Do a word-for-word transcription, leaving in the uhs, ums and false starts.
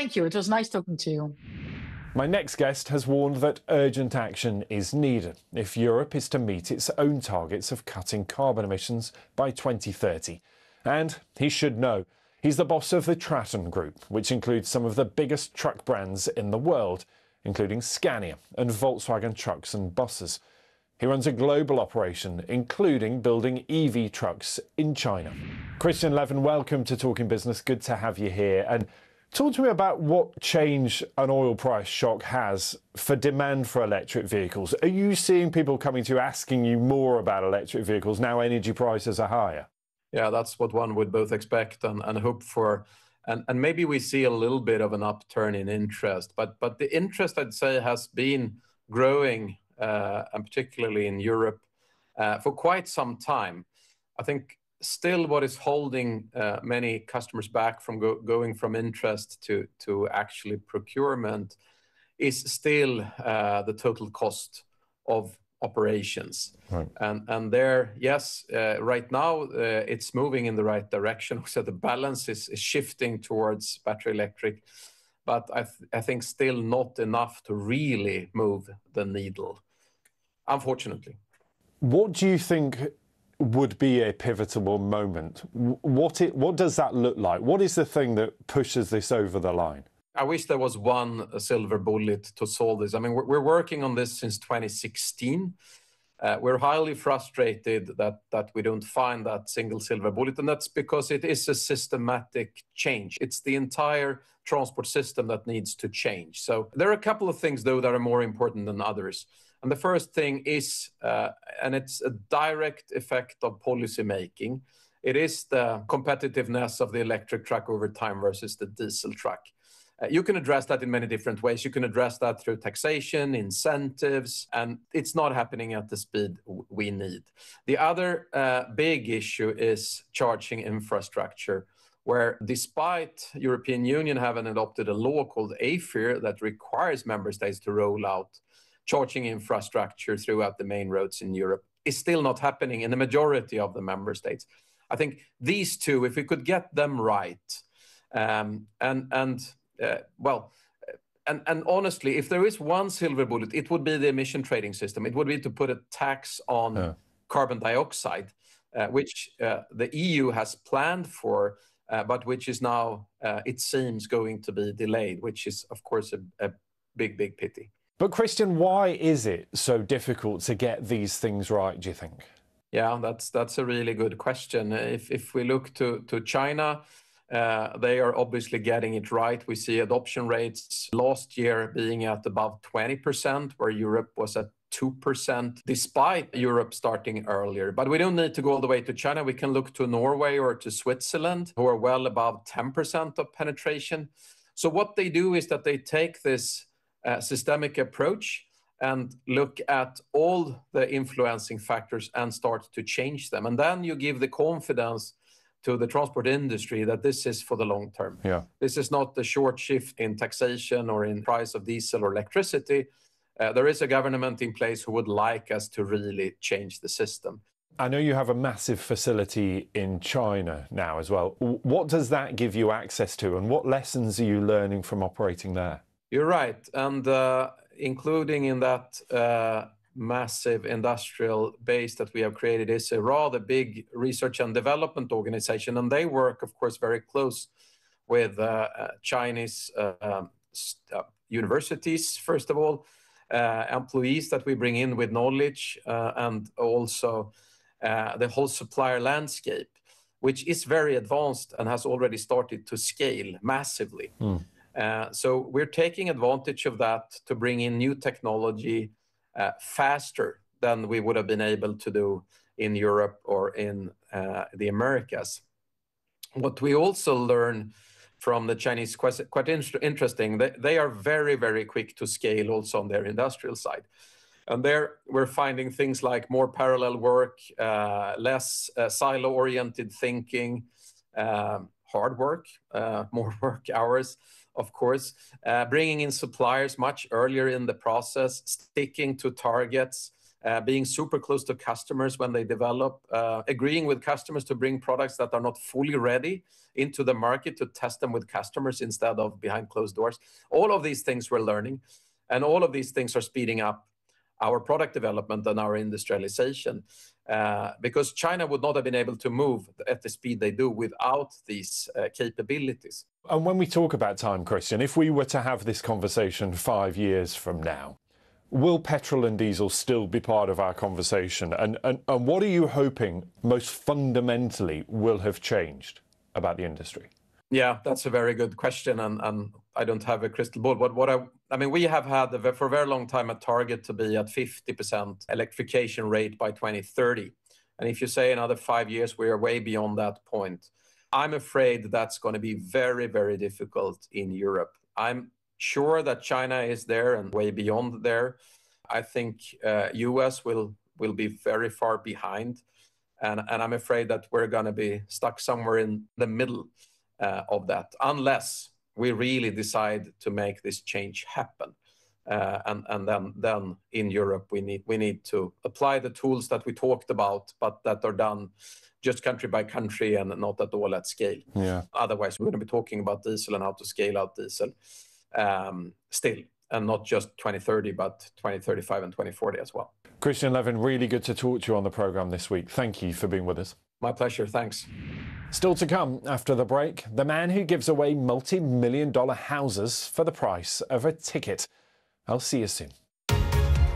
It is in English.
Thank you. It was nice talking to you. My next guest has warned that urgent action is needed if Europe is to meet its own targets of cutting carbon emissions by twenty thirty. And he should know. He's the boss of the Traton Group, which includes some of the biggest truck brands in the world, including Scania and Volkswagen Trucks and Buses. He runs a global operation, including building E V trucks in China. Christian Levin, welcome to Talking Business. Good to have you here. And talk to me about what change an oil price shock has for demand for electric vehicles. Are you seeing people coming to you asking you more about electric vehicles now energy prices are higher? Yeah, that's what one would both expect and, and hope for. And, and maybe we see a little bit of an upturn in interest. But, but the interest, I'd say, has been growing, uh, and particularly in Europe, uh, for quite some time. I think still what is holding uh, many customers back from go going from interest to, to actually procurement is still uh, the total cost of operations. Right. And, and there, yes, uh, right now uh, it's moving in the right direction. So the balance is, is shifting towards battery electric, but I, th I think still not enough to really move the needle, unfortunately. What do you think would be a pivotal moment? What, it, what does that look like? What is the thing that pushes this over the line? I wish there was one silver bullet to solve this. I mean, we're, we're working on this since twenty sixteen. Uh, we're highly frustrated that, that we don't find that single silver bullet, and that's because it is a systematic change. It's the entire transport system that needs to change. So there are a couple of things, though, that are more important than others. And the first thing is, uh, and it's a direct effect of policy making, it is the competitiveness of the electric truck over time versus the diesel truck. Uh, you can address that in many different ways. You can address that through taxation, incentives, and it's not happening at the speed we need. The other uh, big issue is charging infrastructure, where despite European Union having adopted a law called AFIR that requires member states to roll out charging infrastructure throughout the main roads in Europe, is still not happening in the majority of the member states. I think these two, if we could get them right, um, and, and uh, well, and, and honestly, if there is one silver bullet, it would be the emission trading system. It would be to put a tax on yeah. carbon dioxide, uh, which uh, the E U has planned for, uh, but which is now, uh, it seems, going to be delayed, which is, of course, a, a big, big pity. But Christian, why is it so difficult to get these things right, do you think? Yeah, that's that's a really good question. If, if we look to, to China, uh, they are obviously getting it right. We see adoption rates last year being at above twenty percent, where Europe was at two percent, despite Europe starting earlier. But we don't need to go all the way to China. We can look to Norway or to Switzerland, who are well above ten percent of penetration. So what they do is that they take this Uh, systemic approach and look at all the influencing factors and start to change them. And then you give the confidence to the transport industry that this is for the long term. Yeah. This is not the short shift in taxation or in price of diesel or electricity. Uh, there is a government in place who would like us to really change the system. I know you have a massive facility in China now as well. What does that give you access to, and what lessons are you learning from operating there? You're right, and uh, including in that uh, massive industrial base that we have created is a rather big research and development organization, and they work, of course, very close with uh, uh, Chinese uh, um, uh, universities, first of all, uh, employees that we bring in with knowledge, uh, and also uh, the whole supplier landscape, which is very advanced and has already started to scale massively. Mm. Uh, so we're taking advantage of that to bring in new technology uh, faster than we would have been able to do in Europe or in uh, the Americas. What we also learn from the Chinese, quite, quite interesting, they, they are very, very quick to scale also on their industrial side. And there we're finding things like more parallel work, uh, less uh, silo-oriented thinking, um, hard work, uh, more work hours, of course, uh, bringing in suppliers much earlier in the process, sticking to targets, uh, being super close to customers when they develop, uh, agreeing with customers to bring products that are not fully ready into the market to test them with customers instead of behind closed doors. All of these things we're learning, and all of these things are speeding up our product development and our industrialization, uh, because China would not have been able to move at the speed they do without these uh, capabilities. And when we talk about time, Christian, if we were to have this conversation five years from now, will petrol and diesel still be part of our conversation? And, and, and what are you hoping most fundamentally will have changed about the industry? Yeah, that's a very good question. And, and I don't have a crystal ball. But what I, I mean, we have had for a very long time a target to be at fifty percent electrification rate by twenty thirty. And if you say another five years, we are way beyond that point. I'm afraid that's going to be very, very difficult in Europe. I'm sure that China is there and way beyond there. I think uh, U S will will be very far behind. And, and I'm afraid that we're going to be stuck somewhere in the middle uh, of that, unless we really decide to make this change happen. Uh, and and then, then in Europe, we need, we need to apply the tools that we talked about, but that are done just country by country and not at all at scale. Yeah. Otherwise, we're going to be talking about diesel and how to scale out diesel um, still, and not just twenty thirty, but twenty thirty-five and twenty forty as well. Christian Levin, really good to talk to you on the programme this week. Thank you for being with us. My pleasure. Thanks. Still to come after the break, the man who gives away multi-million dollar houses for the price of a ticket. I'll see you soon.